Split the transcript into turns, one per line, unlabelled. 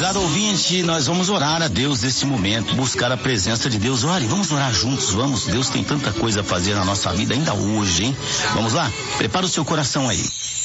Prezado ouvinte, nós vamos orar a Deus nesse momento, buscar a presença de Deus. Olha, vamos orar juntos, vamos. Deus tem tanta coisa a fazer na nossa vida ainda hoje, hein? Vamos lá? Prepara o seu coração aí.